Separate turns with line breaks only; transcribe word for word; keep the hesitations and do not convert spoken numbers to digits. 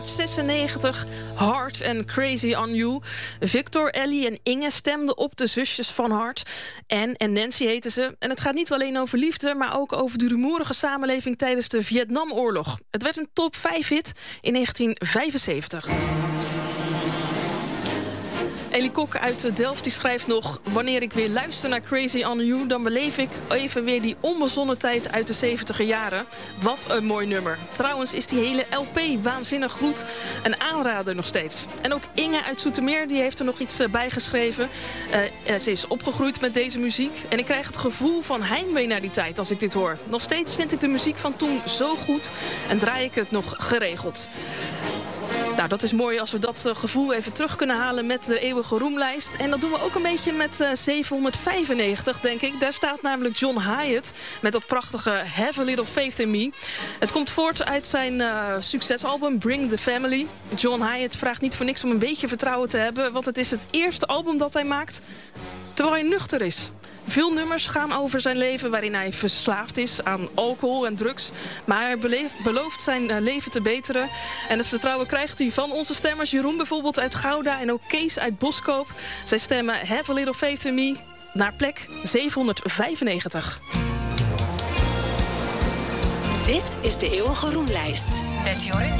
zesennegentig, Hard en Crazy on You. Victor, Ellie en Inge stemden op de zusjes van Hart. Anne en Nancy heten ze. En het gaat niet alleen over liefde, maar ook over de rumoerige samenleving tijdens de Vietnamoorlog. Het werd een top vijf hit in negentien vijfenzeventig. Ellie Kok uit Delft die schrijft nog: wanneer ik weer luister naar Crazy on You, dan beleef ik even weer die onbezonnen tijd uit de zeventiger jaren. Wat een mooi nummer. Trouwens is die hele L P waanzinnig goed. Een aanrader nog steeds. En ook Inge uit Zoetermeer die heeft er nog iets bij geschreven. Uh, ze is opgegroeid met deze muziek. En ik krijg het gevoel van heimwee naar die tijd als ik dit hoor. Nog steeds vind ik de muziek van toen zo goed en draai ik het nog geregeld. Nou, dat is mooi als we dat uh, gevoel even terug kunnen halen met de eeuwige roemlijst. En dat doen we ook een beetje met uh, zevenhonderdvijfennegentig, denk ik. Daar staat namelijk John Hiatt met dat prachtige Have a Little Faith in Me. Het komt voort uit zijn uh, succesalbum Bring the Family. John Hiatt vraagt niet voor niks om een beetje vertrouwen te hebben, want het is het eerste album dat hij maakt terwijl hij nuchter is. Veel nummers gaan over zijn leven waarin hij verslaafd is aan alcohol en drugs. Maar hij beleef, belooft zijn leven te beteren. En het vertrouwen krijgt hij van onze stemmers. Jeroen bijvoorbeeld uit Gouda en ook Kees uit Boskoop. Zij stemmen Have a Little Faith in Me naar plek zevenhonderdvijfennegentig.
Dit is de eeuwige roemlijst met Jorinde.